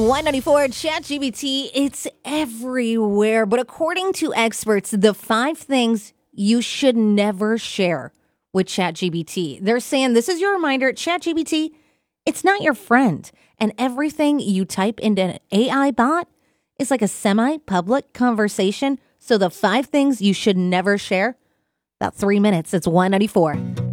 Y94 ChatGPT, it's everywhere. But according to experts, the 5 things you should never share with ChatGPT. They're saying this is your reminder, ChatGPT, it's not your friend. And everything you type into an AI bot is like a semi-public conversation. So the 5 things you should never share, about 3 minutes. It's Y94.